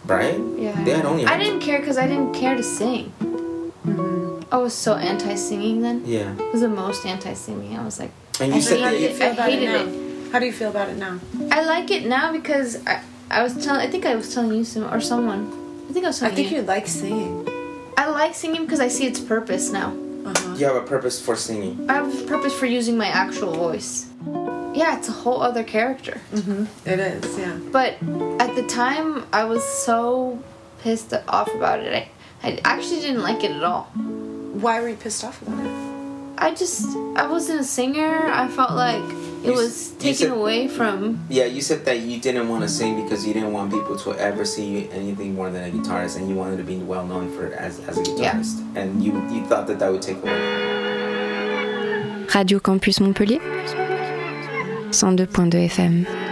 Right? Yeah. They had only. I didn't care because I didn't care to sing. Mm-hmm. I was so anti-singing then. Yeah. I was the most anti-singing. I was like, And you said that you feel I about hated it it. now? How do you feel about it now? I like it now because I think I was telling you someone. I think I was I telling think you. you like singing. I like singing because I see its purpose now. Uh-huh. You have a purpose for singing. I have a purpose for using my actual voice. Yeah, it's a whole other character. Mm-hmm. It is, yeah. But at the time, I was so pissed off about it. I actually didn't like it at all. Why were you pissed off about it? I wasn't a singer. I felt like it was taken away from... Yeah, you said that you didn't want to sing because you didn't want people to ever see you anything more than a guitarist, and you wanted to be well known for it as a guitarist. Yeah. And you thought that would take away. Radio Campus Montpellier 102.2 FM.